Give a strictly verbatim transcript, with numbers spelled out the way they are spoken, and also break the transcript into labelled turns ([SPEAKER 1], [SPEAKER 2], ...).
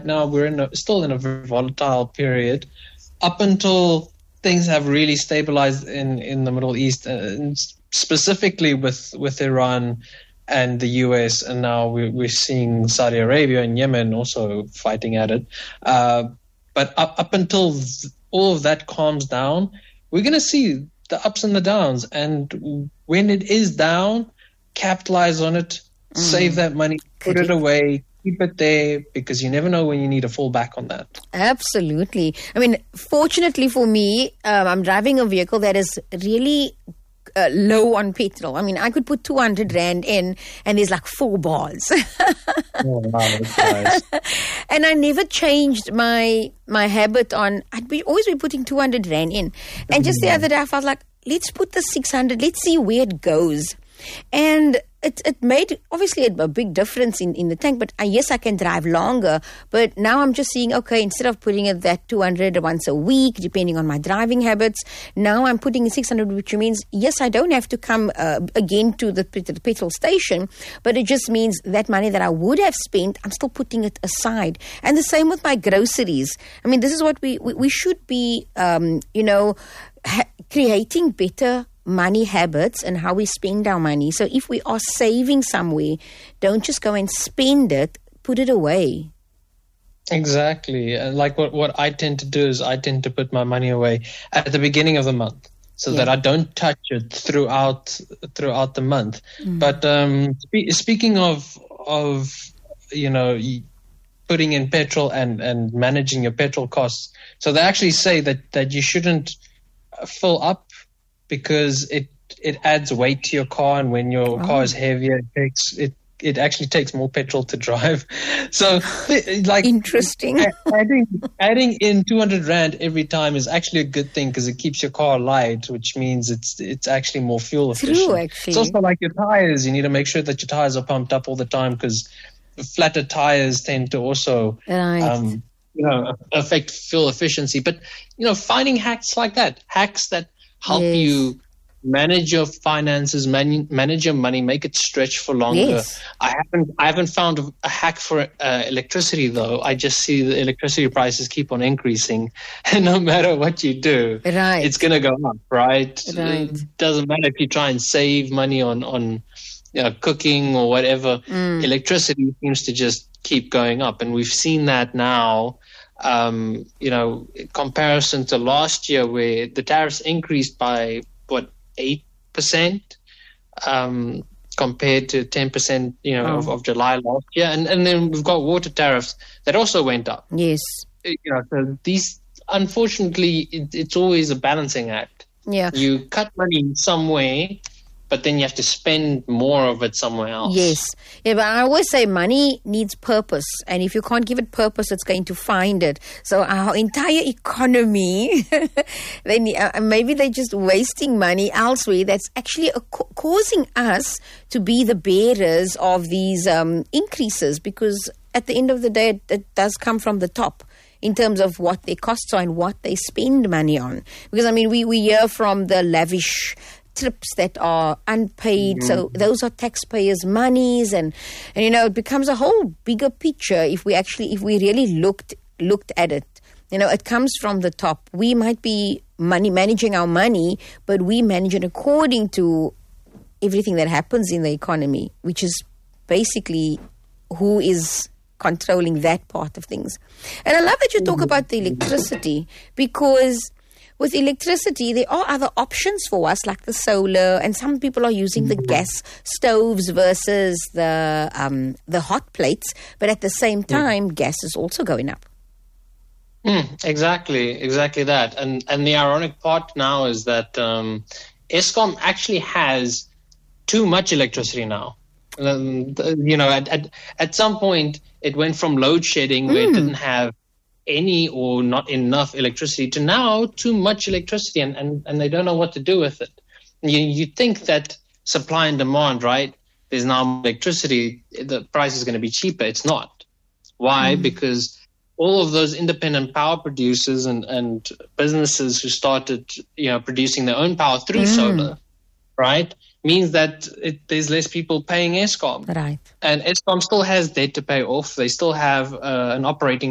[SPEAKER 1] now we're in a, still in a very volatile period up until things have really stabilized in, in the Middle East, and specifically with, with Iran and the U S, and now we're, we're seeing Saudi Arabia and Yemen also fighting at it. Uh, but up, up until th- all of that calms down, we're going to see the ups and the downs. And when it is down, capitalize on it, mm. save that money, put it away, keep it there, because you never know when you need to fall back on that.
[SPEAKER 2] Absolutely. I mean, fortunately for me, um, I'm driving a vehicle that is really uh, low on petrol. I mean, I could put two hundred rand in and there's like four bars.
[SPEAKER 1] Oh, wow, that's nice.
[SPEAKER 2] And I never changed my my habit on, I'd be always be putting two hundred rand in. And just the other day I felt like, let's put the six hundred, let's see where it goes. And it it made obviously a, a big difference in, in the tank, but I, yes, I can drive longer. But now I'm just seeing, okay, instead of putting it that two hundred once a week, depending on my driving habits, now I'm putting in six hundred, which means, yes, I don't have to come uh, again to the, to the petrol station, but it just means that money that I would have spent, I'm still putting it aside. And the same with my groceries. I mean, this is what we, we, we should be, um, you know, ha- creating better money habits and how we spend our money. So if we are saving somewhere, don't just go and spend it, put it away.
[SPEAKER 1] Exactly. And like what, what I tend to do is I tend to put my money away at the beginning of the month so yeah. that I don't touch it throughout throughout the month. Mm. But um, spe- speaking of of you know putting in petrol and, and managing your petrol costs, so they actually say that, that you shouldn't fill up, because it, it adds weight to your car, and when your oh. car is heavier, it takes it it actually takes more petrol to drive. So, like,
[SPEAKER 2] interesting.
[SPEAKER 1] adding adding in two hundred rand every time is actually a good thing, because it keeps your car light, which means it's it's actually more fuel efficient.
[SPEAKER 2] True, actually.
[SPEAKER 1] It's also like your tires. You need to make sure that your tires are pumped up all the time, because flatter tires tend to also
[SPEAKER 2] right.
[SPEAKER 1] um, you know affect fuel efficiency. But you know, finding hacks like that, hacks that help yes. you manage your finances, man- manage your money, make it stretch for longer.
[SPEAKER 2] Yes.
[SPEAKER 1] I haven't, I haven't found a hack for uh, electricity though. I just see the electricity prices keep on increasing, and no matter what you do,
[SPEAKER 2] right.
[SPEAKER 1] it's going to go up, right?
[SPEAKER 2] right?
[SPEAKER 1] It doesn't matter if you try and save money on on you know, cooking or whatever. Mm. Electricity seems to just keep going up, and we've seen that now. Um, you know, in comparison to last year, where the tariffs increased by what eight percent um, compared to ten percent, you know, oh. of, of July last year, and and then we've got water tariffs that also went up.
[SPEAKER 2] Yes,
[SPEAKER 1] you know, so these, unfortunately, it, it's always a balancing act.
[SPEAKER 2] Yeah,
[SPEAKER 1] you cut money in some way, but then you have to spend more of it somewhere else.
[SPEAKER 2] Yes. Yeah, but I always say money needs purpose. And if you can't give it purpose, it's going to find it. So our entire economy, they, uh, maybe they're just wasting money elsewhere. That's actually a, causing us to be the bearers of these um, increases, because at the end of the day, it, it does come from the top in terms of what their costs are and what they spend money on. Because, I mean, we, we hear from the lavish trips that are unpaid, mm-hmm. so those are taxpayers' monies, and, and you know, it becomes a whole bigger picture if we actually, if we really looked looked at it. You know, it comes from the top. We might be money managing our money, but we manage it according to everything that happens in the economy, which is basically who is controlling that part of things. And I love that you talk mm-hmm. about the electricity, because with electricity, there are other options for us, like the solar, and some people are using the gas stoves versus the um, the hot plates. But at the same time, mm. gas is also going up.
[SPEAKER 1] Mm, exactly, exactly that. And and the ironic part now is that um, Eskom actually has too much electricity now. Um, you know, at, at at some point, it went from load shedding where mm. it didn't have any or not enough electricity to now too much electricity, and, and, and they don't know what to do with it. You you think that supply and demand, right? There's now electricity, the price is going to be cheaper. It's not. Why? Mm. Because all of those independent power producers and, and businesses who started, you know, producing their own power through mm. solar, right, means that it, there's less people paying Eskom.
[SPEAKER 2] Right.
[SPEAKER 1] And Eskom still has debt to pay off. They still have uh, an operating